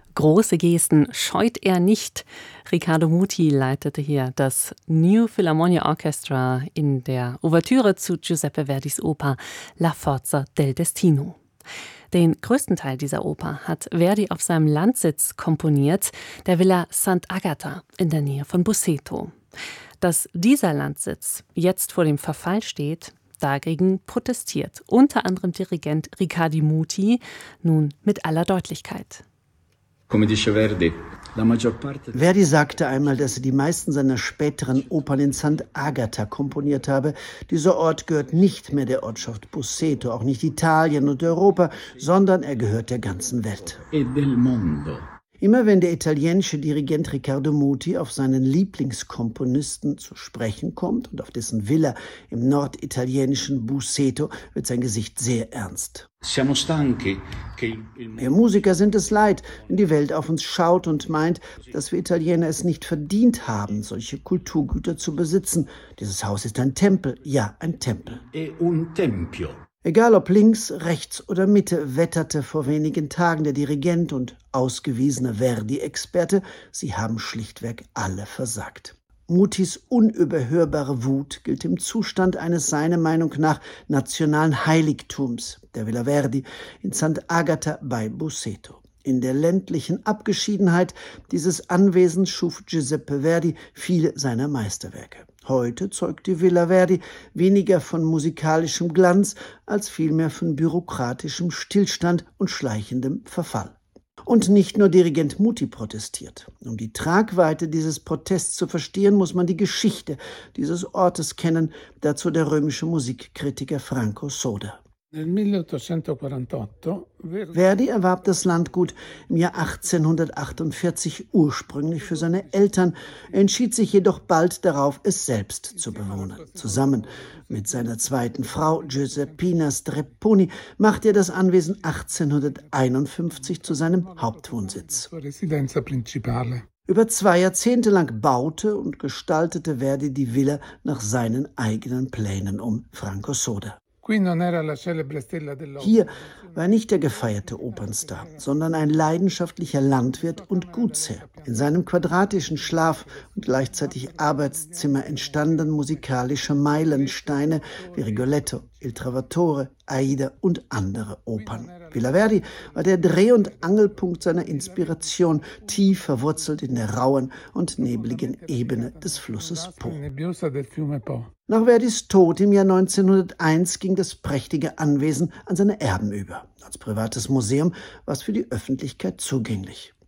Große Gesten scheut er nicht. Riccardo Muti leitete hier das New Philharmonia Orchestra in der Ouvertüre zu Giuseppe Verdis Oper La Forza del Destino. Den größten Teil dieser Oper hat Verdi auf seinem Landsitz komponiert, der Villa Sant'Agata in der Nähe von Busseto. Dass dieser Landsitz jetzt vor dem Verfall steht, dagegen protestiert unter anderem Dirigent Riccardo Muti nun mit aller Deutlichkeit. Verdi sagte einmal, dass er die meisten seiner späteren Opern in Sant'Agata komponiert habe. Dieser Ort gehört nicht mehr der Ortschaft Busseto, auch nicht Italien und Europa, sondern er gehört der ganzen Welt. Immer wenn der italienische Dirigent Riccardo Muti auf seinen Lieblingskomponisten zu sprechen kommt und auf dessen Villa im norditalienischen Busseto, wird sein Gesicht sehr ernst. Wir Musiker sind es leid, wenn die Welt auf uns schaut und meint, dass wir Italiener es nicht verdient haben, solche Kulturgüter zu besitzen. Dieses Haus ist ein Tempel, ja, ein Tempel. Egal ob links, rechts oder Mitte, wetterte vor wenigen Tagen der Dirigent und ausgewiesener Verdi-Experte, sie haben schlichtweg alle versagt. Mutis unüberhörbare Wut gilt dem Zustand eines seiner Meinung nach nationalen Heiligtums, der Villa Verdi in Sant'Agata bei Busseto. In der ländlichen Abgeschiedenheit dieses Anwesens schuf Giuseppe Verdi viele seiner Meisterwerke. Heute zeugt die Villa Verdi weniger von musikalischem Glanz als vielmehr von bürokratischem Stillstand und schleichendem Verfall. Und nicht nur Dirigent Muti protestiert. Um die Tragweite dieses Protests zu verstehen, muss man die Geschichte dieses Ortes kennen, dazu der römische Musikkritiker Franco Soda. Verdi erwarb das Landgut im Jahr 1848 ursprünglich für seine Eltern, entschied sich jedoch bald darauf, es selbst zu bewohnen. Zusammen mit seiner zweiten Frau Giuseppina Strepponi machte er das Anwesen 1851 zu seinem Hauptwohnsitz. Über 2 Jahrzehnte lang baute und gestaltete Verdi die Villa nach seinen eigenen Plänen um. Franco Soda. Hier war nicht der gefeierte Opernstar, sondern ein leidenschaftlicher Landwirt und Gutsherr. In seinem quadratischen Schlaf- und gleichzeitig Arbeitszimmer entstanden musikalische Meilensteine wie Rigoletto, Il Trovatore, Aida und andere Opern. Villa Verdi war der Dreh- und Angelpunkt seiner Inspiration, tief verwurzelt in der rauen und nebligen Ebene des Flusses Po. Nach Verdis Tod im Jahr 1901 ging das prächtige Anwesen an seine Erben über. Als privates Museum war es für die Öffentlichkeit zugänglich.